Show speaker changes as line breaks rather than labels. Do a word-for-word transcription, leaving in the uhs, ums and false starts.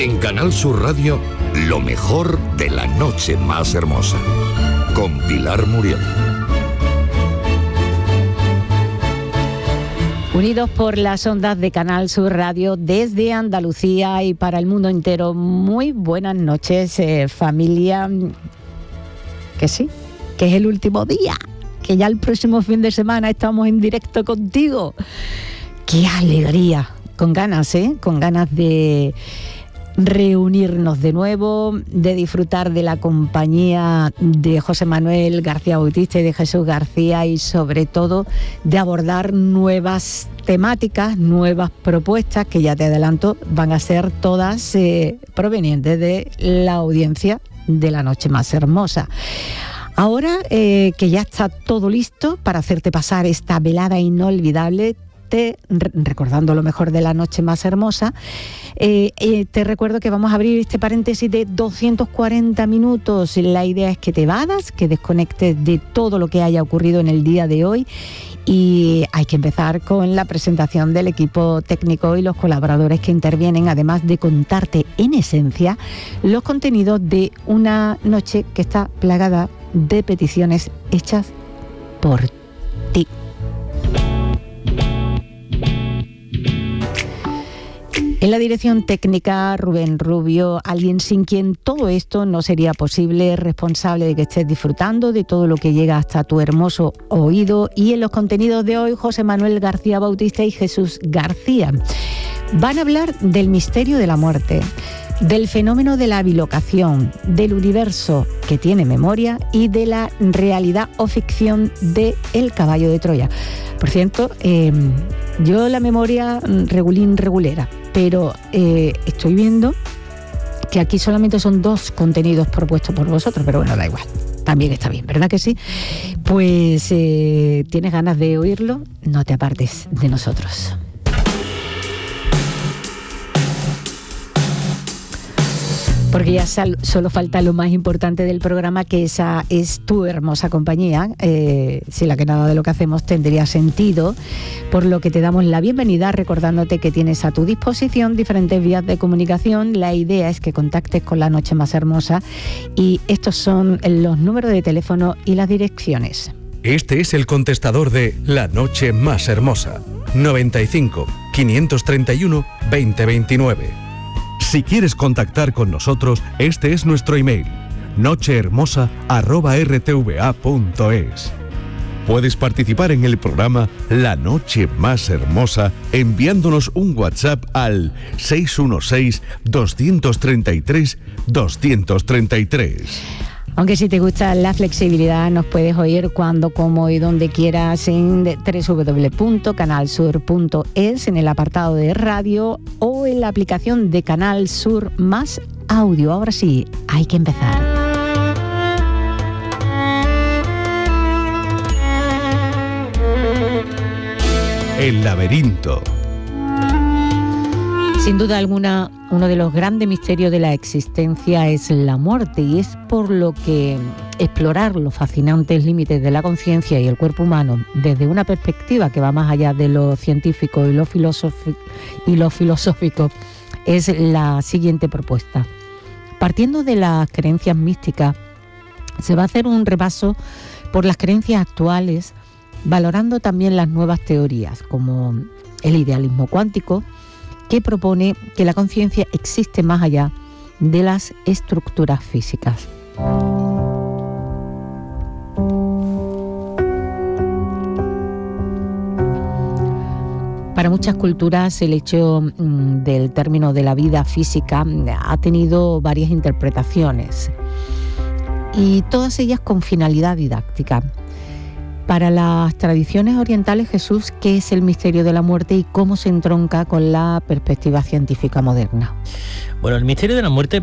En Canal Sur Radio, lo mejor de la noche más hermosa. Con Pilar Muriel.
Unidos por las ondas de Canal Sur Radio desde Andalucía y para el mundo entero. Muy buenas noches, eh, familia. Que sí, que es el último día, que ya el próximo fin de semana estamos en directo contigo. ¡Qué alegría! Con ganas, ¿eh? Con ganas de reunirnos de nuevo, de disfrutar de la compañía de José Manuel García Bautista y de Jesús García y sobre todo de abordar nuevas temáticas, nuevas propuestas que ya te adelanto van a ser todas eh, provenientes de la audiencia de La Noche Más Hermosa. Ahora eh, que ya está todo listo para hacerte pasar esta velada inolvidable, te, recordando lo mejor de La Noche Más Hermosa, eh, eh, te recuerdo que vamos a abrir este paréntesis de doscientos cuarenta minutos. La idea es que te vadas, que desconectes de todo lo que haya ocurrido en el día de hoy. Y hay que empezar con la presentación del equipo técnico y los colaboradores que intervienen, además de contarte en esencia los contenidos de una noche que está plagada de peticiones hechas por ti. En la dirección técnica, Rubén Rubio, alguien sin quien todo esto no sería posible, responsable de que estés disfrutando de todo lo que llega hasta tu hermoso oído. Y en los contenidos de hoy, José Manuel García Bautista y Jesús García van a hablar del misterio de la muerte, del fenómeno de la bilocación, del universo que tiene memoria y de la realidad o ficción de El Caballo de Troya. Por cierto, eh, yo la memoria regulín regulera, pero eh, estoy viendo que aquí solamente son dos contenidos propuestos por vosotros, pero bueno, da igual, también está bien, ¿verdad que sí? Pues eh, ¿tienes ganas de oírlo? No te apartes de nosotros. Porque ya sal, solo falta lo más importante del programa, que esa es tu hermosa compañía, eh, sin la que nada de lo que hacemos tendría sentido, por lo que te damos la bienvenida recordándote que tienes a tu disposición diferentes vías de comunicación. La idea es que contactes con La Noche Más Hermosa y estos son los números de teléfono y las direcciones.
Este es el contestador de La Noche Más Hermosa, noventa y cinco, quinientos treinta y uno, veinte veintinueve. Si quieres contactar con nosotros, este es nuestro email, nochehermosa arroba r t v a punto es. Puedes participar en el programa La Noche Más Hermosa enviándonos un WhatsApp al seis uno seis, dos tres tres, dos tres tres.
Aunque si te gusta la flexibilidad, nos puedes oír cuando, como y donde quieras en doble u doble u doble u punto canal sur punto es, en el apartado de radio o en la aplicación de Canal Sur Más Audio. Ahora sí, hay que empezar.
El laberinto.
Sin duda alguna, uno de los grandes misterios de la existencia es la muerte, y es por lo que explorar los fascinantes límites de la conciencia y el cuerpo humano desde una perspectiva que va más allá de lo científico y lo filosófico, y lo filosófico es la siguiente propuesta. Partiendo de las creencias místicas, se va a hacer un repaso por las creencias actuales, valorando también las nuevas teorías, como el idealismo cuántico, que propone que la conciencia existe más allá de las estructuras físicas. Para muchas culturas el hecho mm, del término de la vida física ha tenido varias interpretaciones, y todas ellas con finalidad didáctica. Para las tradiciones orientales, Jesús, ¿qué es el misterio de la muerte y cómo se entronca con la perspectiva científica moderna?
Bueno, el misterio de la muerte